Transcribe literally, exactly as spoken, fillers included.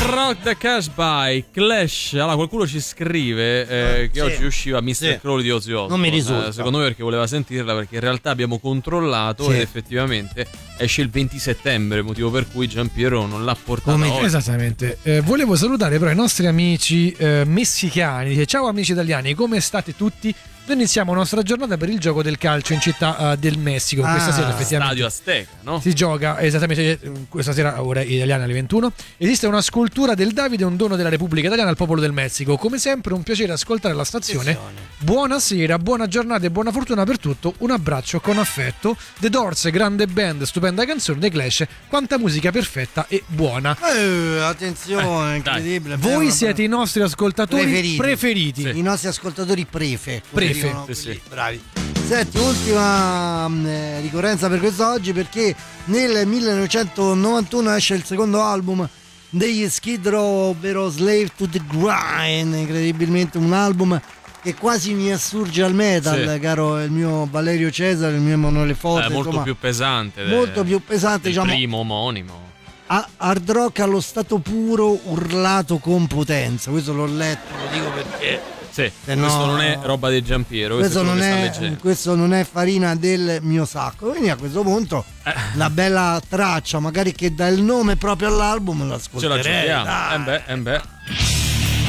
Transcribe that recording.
Rock the Cash by Clash. Allora, qualcuno ci scrive eh, che sì. oggi usciva mister Sì. Crowley di Ozzy Osbourne. Non mi risulta. Eh, secondo me perché voleva sentirla, perché in realtà abbiamo controllato Sì. ed effettivamente esce il venti settembre, motivo per cui Giampiero non l'ha portata Come- oggi. Esattamente. Eh, volevo salutare però i nostri amici eh, messicani. Dice, ciao amici italiani, come state tutti? Noi iniziamo la nostra giornata per il gioco del calcio in città uh, del Messico. Ah, Questa sera effettivamente Stadio Azteca, no? si gioca esattamente eh, questa sera, ora italiana alle ventuno. Esiste una scultura del Davide, un dono della Repubblica Italiana al popolo del Messico. Come sempre un piacere ascoltare la stazione. Attenzione. Buonasera, buona giornata e buona fortuna per tutto. Un abbraccio con affetto. The Doors, grande band, stupenda canzone. The Clash, quanta musica perfetta e buona. Eh, attenzione, Eh, dai. incredibile. Voi Bella, siete i nostri ascoltatori Preferiti. preferiti. Sì. i nostri ascoltatori prefe. come Prefe. dicono Sì, quelli sì. bravi. Senti, ultima mh, eh, ricorrenza per quest'oggi, perché nel millenovecentonovantuno esce il secondo album degli Skid Row, ovvero Slave to the Grind. Incredibilmente un album che quasi mi assurge al metal, Sì. caro il mio Valerio Cesare, il mio Emanuele Forte. È molto insomma, più pesante. del- molto più pesante, del diciamo. primo omonimo. a- hard rock allo stato puro, urlato con potenza. Questo l'ho letto, lo dico perché Sì, Se questo no- non è roba di Giampiero, questo questo, non, è quello che è, sta leggendo. questo non è farina del mio sacco. Quindi a questo punto Eh. una bella traccia, magari che dà il nome proprio all'album, Ce la l'ascolterei. giochiamo. dai. Eh beh, eh beh.